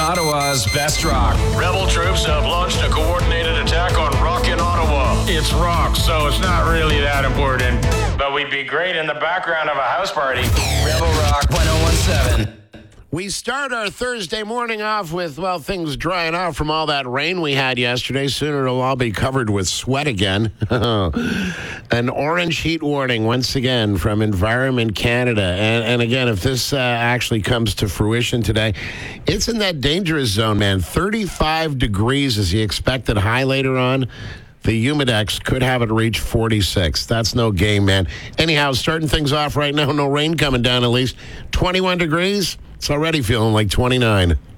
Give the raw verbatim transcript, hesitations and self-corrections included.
Ottawa's best rock. Rebel troops have launched a coordinated attack on Rock in Ottawa. It's rock, so it's not really that important. But we'd be great in the background of a house party. Rebel Rock ten seventeen. We start our Thursday morning off with, well, things drying out from all that rain we had yesterday. Soon it'll all be covered with sweat again. An orange heat warning once again from Environment Canada. And, and again, if this uh, actually comes to fruition today, it's in that dangerous zone, man. thirty-five degrees is the expected high later on. The Humidex could have it reach forty-six. That's no game, man. Anyhow, starting things off right now, no rain coming down at least. twenty-one degrees. It's already feeling like twenty-nine.